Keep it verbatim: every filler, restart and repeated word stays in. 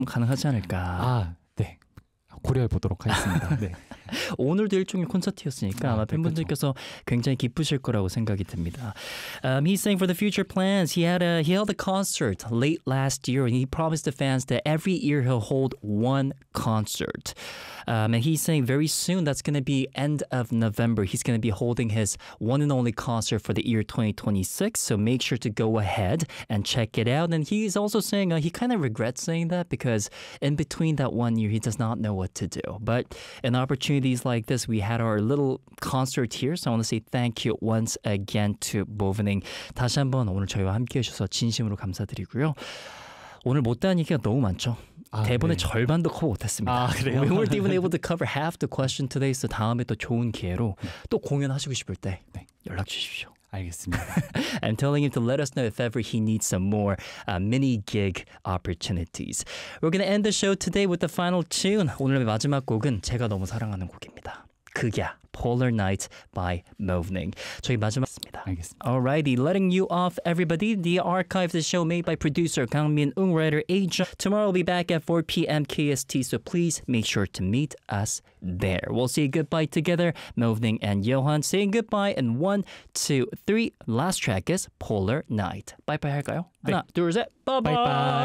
가능하지 않을까. 아, 네. 고려해 보도록 하겠습니다. 네. 오늘도 일종의 콘서트였으니까 아, 아마 네, 팬분들께서 굉장히 기쁘실 거라고 생각이 듭니다. Um, he's saying for the future plans, he had a he held a concert late last year, and he promised the fans that every year he'll hold one concert. Um, and he's saying very soon, that's going to be end of November, he's going to be holding his one and only concert for the year twenty twenty-six. So make sure to go ahead and check it out. And he's also saying uh, he kind of regrets saying that because in between that one year, he does not know what to do. But in opportunities like this, we had our little concert here. So I want to say thank you once again to Movening. 다시 한번 오늘 저희와 함께 해주셔서 진심으로 감사드리고요. 오늘 못다한 얘기가 너무 많죠. 아, 대본의 네. 절반도 커버 못했습니다. 아, 그래요? We weren't even able to cover half the question today. So 다음에 또 좋은 기회로 또 공연하시고 싶을 때 네. 연락 주십시오. 알겠습니다. I'm telling him to let us know if ever he needs some more uh, mini gig opportunities. We're going to end the show today with the final tune. 오늘의 마지막 곡은 제가 너무 사랑하는 곡입니다. 극야, Polar Night by Movening. 저희 마지막입니다. 알겠습니다. Alrighty, letting you off, everybody. The archive of the show made by producer Kang Min-ung, writer Aja. Tomorrow we'll be back at four p.m. K S T, so please make sure to meet us there. We'll say goodbye together, Movening and Johan. Saying goodbye in one, two, three. Last track is Polar Night. Bye-bye 할까요? 네. 하나, 둘, 셋. Bye-bye. Bye-bye.